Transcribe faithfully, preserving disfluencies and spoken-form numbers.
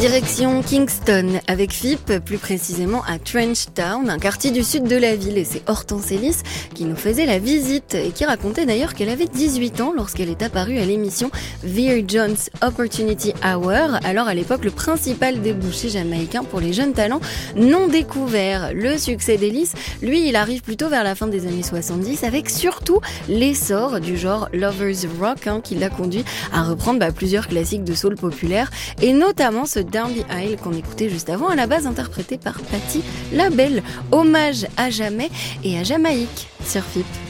Direction Kingston avec Phippe, plus précisément à Trench Town, un quartier du sud de la ville. Et c'est Hortense Ellis qui nous faisait la visite et qui racontait d'ailleurs qu'elle avait dix-huit ans lorsqu'elle est apparue à l'émission Veer Jones Opportunity Hour. Alors à l'époque, le principal débouché jamaïcain pour les jeunes talents non découverts. Le succès d'Ellis, lui, il arrive plutôt vers la fin des années soixante-dix avec surtout l'essor du genre Lovers Rock hein, qui l'a conduit à reprendre bah, plusieurs classiques de soul populaire et notamment ce Down the Aisle qu'on écoutait juste avant, à la base interprété par Patti LaBelle. Hommage à jamais et à Jamaïque sur Phippe.